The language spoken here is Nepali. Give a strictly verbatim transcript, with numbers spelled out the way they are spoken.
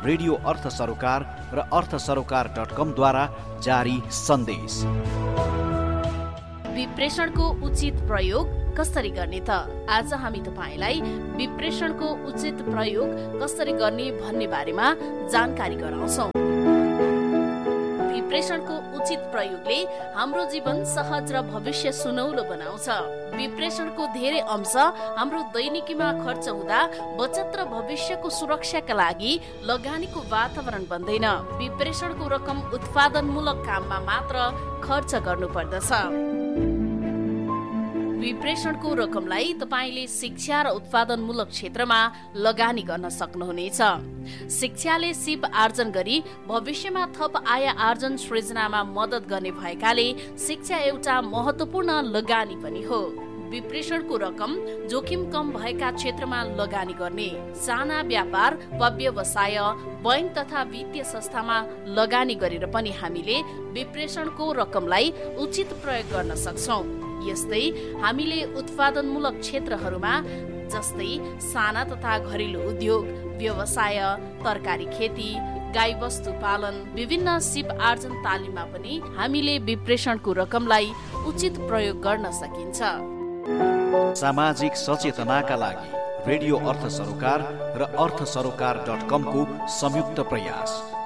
रेडियो अर्थ सरोकार र अर्थ सरोकार डट कमद्वारा जारी सन्देश। विप्रेषणको उचित प्रयोग कसरी गर्ने त? आज हामी तपाईलाई विप्रेषणको उचित प्रयोग कसरी गर्ने भन्ने बारेमा जानकारी गराउँछौं। विप्रेषणको उचित प्रयोगले हाम्रो जीवन सहज र भविष्य सुनौलो बनाउँछ। विप्रेषणको धेरै अंश हाम्रो दैनिकीमा खर्च हुँदा बचत र भविष्यको सुरक्षाका लागि लगानीको वातावरण बन्दैन। विप्रेषणको रकम उत्पादनमूलक काममा मात्र खर्च गर्नुपर्दछ। विप्रेषणको रकमलाई तपाईले शिक्षा र उत्पादनमूलक क्षेत्रमा लगानी गर्न सक्नुहुनेछ। शिक्षाले सिप आर्जन गरी भविष्यमा थप आय आर्जन सृजनामा मद्दत गर्ने भएकाले शिक्षा एउटा महत्त्वपूर्ण लगानी पनि हो। विप्रेषणको रकम जोखिम कम भएका क्षेत्रमा लगानी गर्ने, साना व्यापार वा व्यवसाय, बैंक तथा वित्तीय संस्थामा लगानी गरेर पनि हामीले विप्रेषणको रकमलाई उचित प्रयोग गर्न सक्छौं। यस्तै हामीले उत्पादनमूलक क्षेत्रहरूमा जस्तै साना तथा घरेलु उद्योग, व्यवसाय, तरकारी खेती, गाई वस्तु पालन, विभिन्न सिप आर्जन तालिममा पनि हामीले विप्रेषणको रकमलाई उचित प्रयोग गर्न सकिन्छ। सामाजिक सचेतनाका लागि रेडियो अर्थ सरोकार र अर्थ सरोकार डट कमको संयुक्त प्रयास।